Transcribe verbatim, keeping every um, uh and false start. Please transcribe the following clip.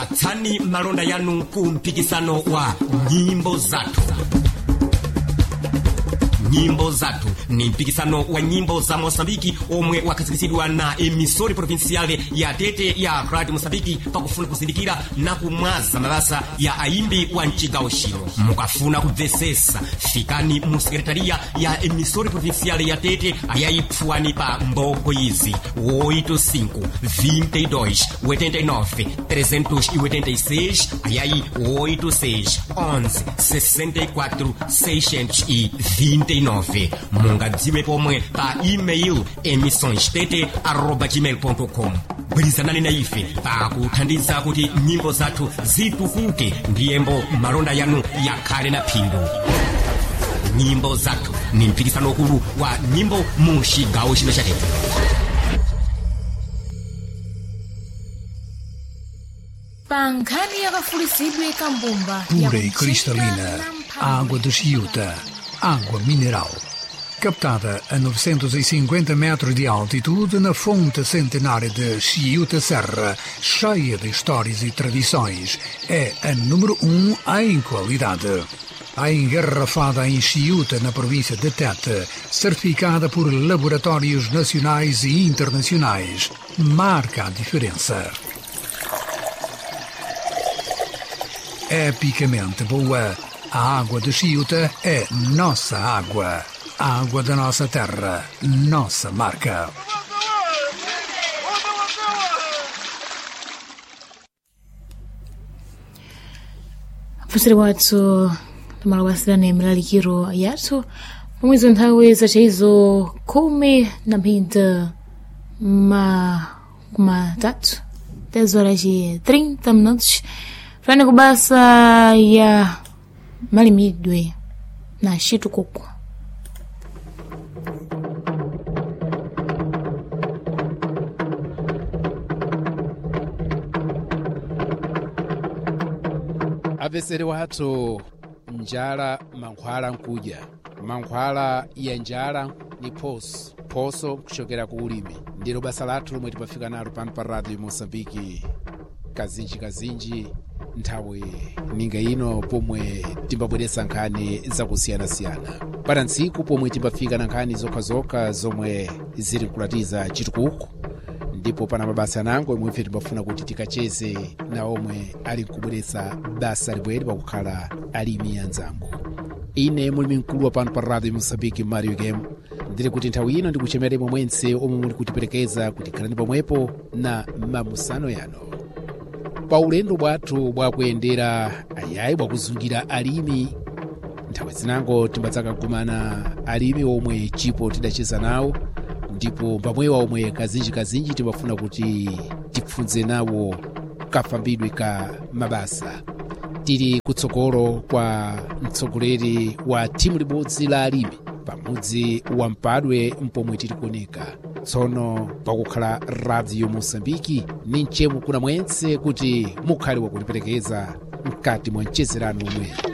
Atsani malonda yanu kumpikisano wa nyimbo zatu. Nyimbo zatu ni mpikisano wa nyimbo za Mosambiki omwe wakazikisidwa na emisori provinciale ya Tete ya Radio Mosambiki pakufuna kusindikira na kumwaza mabasa ya aimbi wa nchigawo shino. Mukafuna kubvesesa fikani mu sekretaria ya emisori provinciale ya Tete ayaipfuani pa mboko izi oito cinco vinte e dois oitenta e nove trezentos e oitenta e seis ayai oito seis onze sessenta e quatro seiscentos e vinte e nove. Mungadziwe pomwe pa email emissõestete arroba gmail ponto com. Bwirizanani na ife pa kuthandiza kuti nyimbo zathu zitukuke ndiyembo malonda yanu yakhale na phindu. Nyimbo zathu ni mpikisano ukulu wa nyimbo mu chigawo chino cha Tete. Pankani yakafulisidwe kambumba pura e cristalina, água de Chiuta, água mineral. Captada a novecentos e cinquenta metros de altitude na fonte centenária de Chiuta Serra, cheia de histórias e tradições, é a número um em qualidade. A engarrafada em Chiuta, na província de Tete, certificada por laboratórios nacionais e internacionais, marca a diferença. Epicamente boa, a água de Chiuta é nossa água. A água da nossa terra, nossa marca. Mfusiri wathu tumalawasirane milalikiro yathu pomwezo nthawi zachezo khumi na mpinta ma kumatatu dez horas e trinta minutos fane kubasa ya malimidwe na chitukuko. Avesere wathu njala mankhwala nkuja mankhwala ya njala ni poso poso kuchokera ku ulimi ndilo basa lathu lomwe tipafika nalo pano pa Radio Mosambiki kazinji kazinji nthawi ninga ino pomwe timbabweretsa nkhani zakusiyana-siyana para ntsiku pomwe timbafika na nkhani zokhazokha zomwe ziri kulatiza chitukuko ndipo pana mabasa nango imwe ife timbafuna kuti tikacheze na omwe ali nkubweretsa basa libwere pakukhala alimi anzangu. Ine mulimi mkulu wa pano pa Radio Mosambiki Mario Game ndiri kuti nthawi ino ndikuchemera imwe mwense omwe muli kutiperekeza kuti khalani pomwepo na mamusano yano. Pa ulendo bwathu bwakuyendera ayayi bwakuzungira alimi nthawi zinango timbadzaka kumana alimi omwe chipo tidacheza nawo ndipo pamwewa omwe kazinji kazinji timbafuna kuti tipfunze nawo kafambidwe ka mabasa. Tili kutsogolo kwa mtsogoleri wa timu libodzi la alimi pamudzi wa Mpadwe mpomwe tili kuoneka tsono pakukhala Radio Mosambiki ni nchemu kuna mwense kuti mukhale wakutiperekeza mkati mwa mchezerano umwe.